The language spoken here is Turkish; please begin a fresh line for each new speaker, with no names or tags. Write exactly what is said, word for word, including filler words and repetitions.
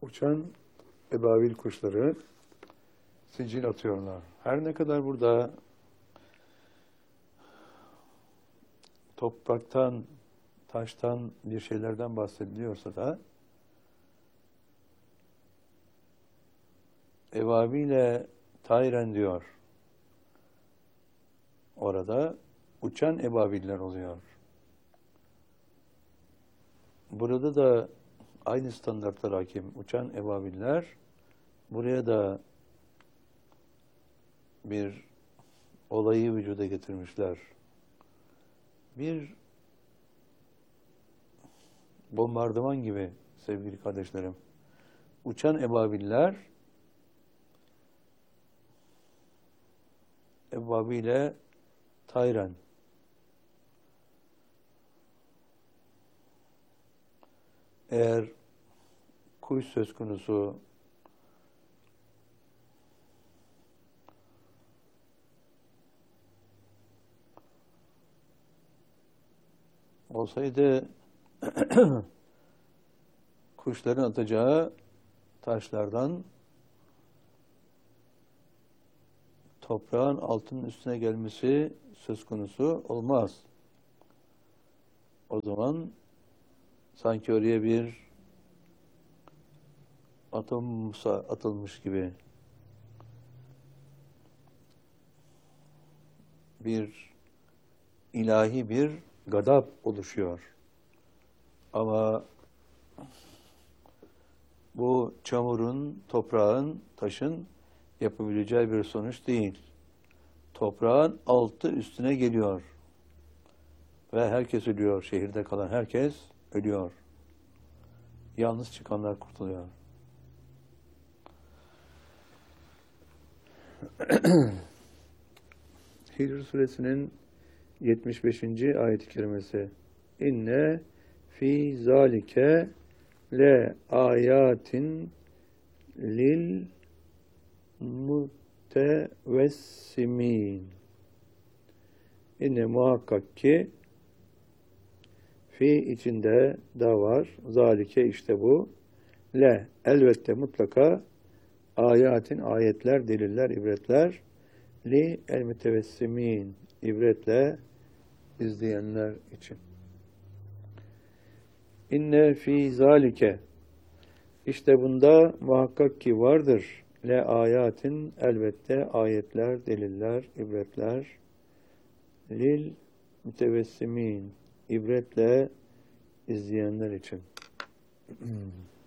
uçan ebabil kuşları sicil atıyorlar. Her ne kadar burada topraktan, taştan bir şeylerden bahsediliyorsa da ebabiyle tayren diyor. Orada uçan ebabiller oluyor. Burada da aynı standartlar hakim. Uçan ebabiller buraya da bir olayı vücuda getirmişler. Bir bombardıman gibi sevgili kardeşlerim. Uçan ebabiller ebabiyle tayren. Eğer kuş söz konusu olsaydı kuşların atacağı taşlardan toprağın altının üstüne gelmesi söz konusu olmaz. O zaman sanki oraya bir atom atılmış gibi bir ilahi bir gadap oluşuyor. Ama bu çamurun, toprağın, taşın yapabileceği bir sonuç değil. Toprağın altı üstüne geliyor. Ve herkes ölüyor. Şehirde kalan herkes ölüyor. Yalnız çıkanlar kurtuluyor. Hicr suresinin yetmiş beşinci ayet-i kerimesi. İnne fi zalike le ayatin lil mutevessimin. İnne muhakkak ki fi içinde da var. Zalike işte bu. Le elbette mutlaka ayatin ayetler, deliller, ibretler li el mütevessimin ibretle izleyenler için. İnne fi zalike işte bunda muhakkak ki vardır. Le ayatin elbette ayetler, deliller, ibretler lil mütevessimin ibretle izleyenler için.